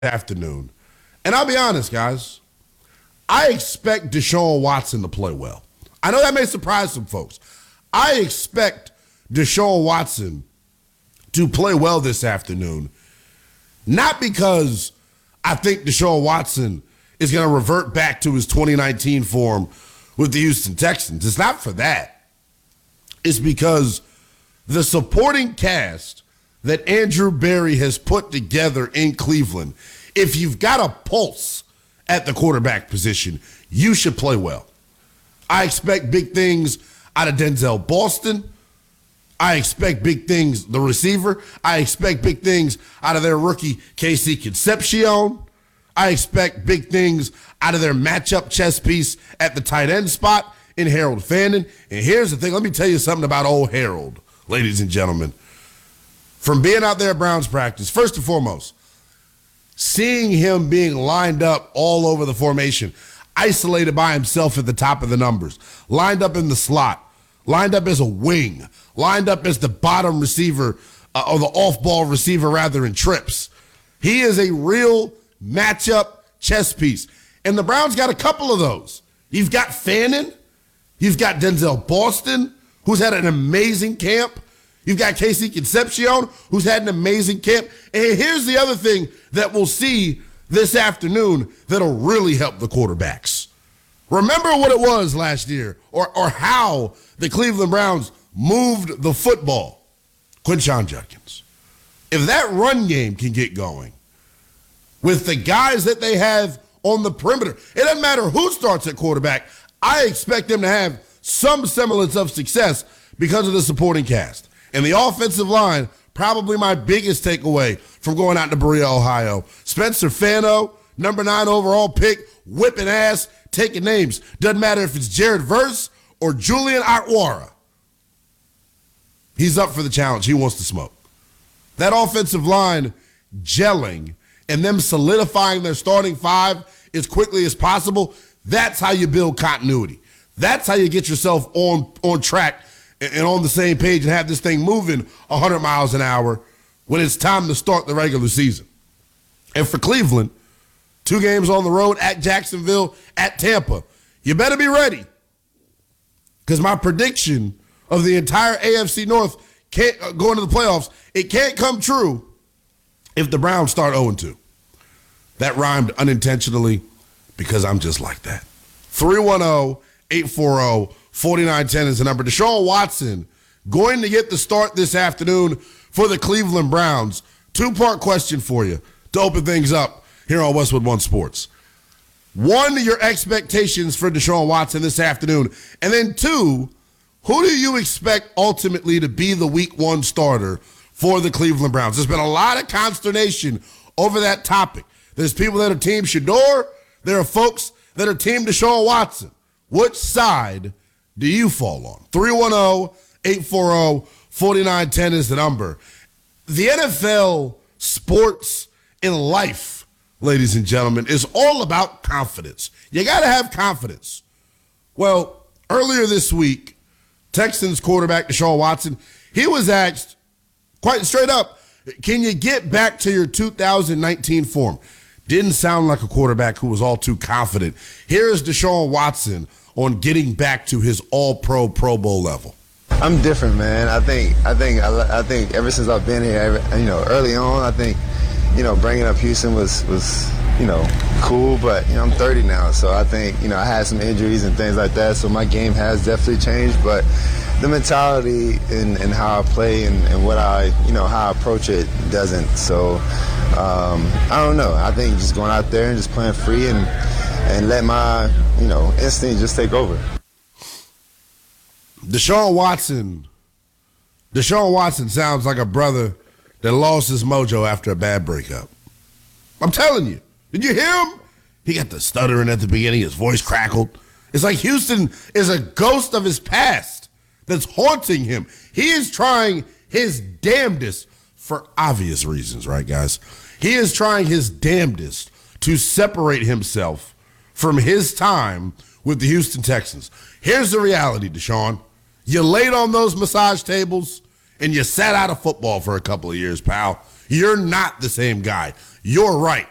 afternoon. And I'll be honest, guys, I expect Deshaun Watson to play well. I know that may surprise some folks. I expect Deshaun Watson to play well this afternoon, not because I think Deshaun Watson is going to revert back to his 2019 form with the Houston Texans. It's not for that. It's because the supporting cast that Andrew Berry has put together in Cleveland, if you've got a pulse at the quarterback position, you should play well. I expect big things out of Denzel Boston. I expect big things, the receiver. I expect big things out of their rookie, Casey Concepcion. I expect big things out of their matchup chess piece at the tight end spot in Harold Fannin. And here's the thing. Let me tell you something about old Harold, ladies and gentlemen. From being out there at Browns practice, first and foremost, seeing him being lined up all over the formation, isolated by himself at the top of the numbers, lined up in the slot, lined up as a wing, lined up as the bottom receiver, or the off-ball receiver rather, in trips. He is a real matchup chess piece. And the Browns got a couple of those. You've got Fannin. You've got Denzel Boston, who's had an amazing camp. You've got Casey Concepcion, who's had an amazing camp. And here's the other thing that we'll see this afternoon that'll really help the quarterbacks. Remember what it was last year, or how the Cleveland Browns moved the football. Quinshon Judkins. If that run game can get going with the guys that they have on the perimeter, it doesn't matter who starts at quarterback, I expect them to have some semblance of success because of the supporting cast. And the offensive line, probably my biggest takeaway from going out to Berea, Ohio. Spencer Fano, number 9 overall pick, whipping ass, taking names. Doesn't matter if it's Jared Verse or Julian Atwara. He's up for the challenge. He wants to smoke. That offensive line gelling and them solidifying their starting five as quickly as possible, that's how you build continuity. That's how you get yourself on track and on the same page and have this thing moving 100 miles an hour when it's time to start the regular season. And for Cleveland, 2 games on the road, at Jacksonville, at Tampa. You better be ready, because my prediction of the entire AFC North can't go into the playoffs. It can't come true if the Browns start 0-2. That rhymed unintentionally because I'm just like that. 310-840-4910 is the number. Deshaun Watson going to get the start this afternoon for the Cleveland Browns. 2-part question for you to open things up here on Westwood One Sports. 1, your expectations for Deshaun Watson this afternoon. And then 2, who do you expect ultimately to be the week 1 starter for the Cleveland Browns? There's been a lot of consternation over that topic. There's people that are Team Shador. There are folks that are Team Deshaun Watson. Which side do you fall on? 310-840-4910 is the number. The NFL, sports, and life, ladies and gentlemen, is all about confidence. You got to have confidence. Well, earlier this week, Texans quarterback Deshaun Watson, he was asked quite straight up, can you get back to your 2019 form? Didn't sound like a quarterback who was all too confident. Here is Deshaun Watson on getting back to his all-pro Pro Bowl level. I'm different, man. I think ever since I've been here, early on, I think, bringing up Houston was cool, but, I'm 30 now, so I think, I had some injuries and things like that, so my game has definitely changed, but the mentality and how I play and what how I approach it doesn't. So, I don't know. I think just going out there and just playing free and let my, instinct just take over. Deshaun Watson sounds like a brother that lost his mojo after a bad breakup. I'm telling you. Did you hear him? He got the stuttering at the beginning. His voice crackled. It's like Houston is a ghost of his past that's haunting him. He is trying his damnedest, for obvious reasons, right, guys? He is trying his damnedest to separate himself from his time with the Houston Texans. Here's the reality, Deshaun. You laid on those massage tables and you sat out of football for a couple of years, pal. You're not the same guy. You're right.